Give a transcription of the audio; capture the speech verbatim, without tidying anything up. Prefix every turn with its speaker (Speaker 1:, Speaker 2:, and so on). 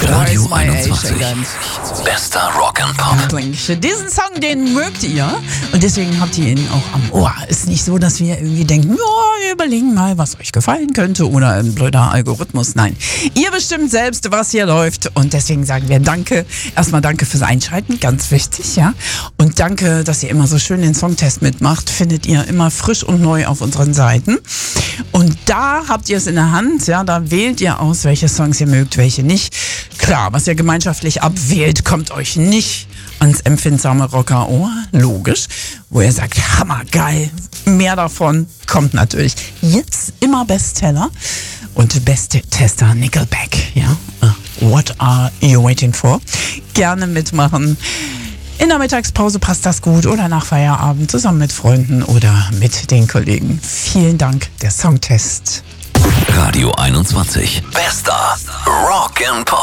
Speaker 1: Radio
Speaker 2: My Age
Speaker 1: einundzwanzig.
Speaker 2: Again.
Speaker 1: Bester Rock and Pop.
Speaker 2: Diesen Song, den mögt ihr und deswegen habt ihr ihn auch am Ohr. Ist nicht so, dass wir irgendwie denken, ja, wir überlegen mal, was euch gefallen könnte oder ein blöder Algorithmus. Nein, ihr bestimmt selbst, was hier läuft und deswegen sagen wir Danke. Erstmal danke fürs Einschalten, ganz wichtig, ja. Und danke, dass ihr immer so schön den Songtest mitmacht. Findet ihr immer frisch und neu auf unseren Seiten. Und da habt ihr es in der Hand, ja, da wählt ihr aus, welche Songs ihr mögt, welche nicht. Klar, was ihr gemeinschaftlich abwählt, kommt euch nicht ans empfindsame Rockerohr, logisch. Wo ihr sagt, hammergeil, mehr davon, kommt natürlich jetzt immer Bestseller und beste Tester Nickelback, ja. What are you waiting for? Gerne mitmachen. In der Mittagspause passt das gut oder nach Feierabend zusammen mit Freunden oder mit den Kollegen. Vielen Dank, der Songtest.
Speaker 1: Radio einundzwanzig. Bester Rock and Pop.